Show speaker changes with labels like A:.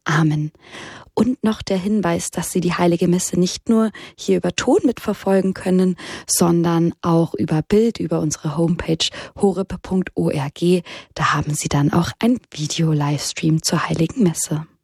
A: Amen. Und noch der Hinweis, dass Sie die Heilige Messe nicht nur hier über Ton mitverfolgen können, sondern auch über Bild, über unsere Homepage horeb.org. Da haben Sie dann auch ein Video-Livestream zur Heiligen Messe.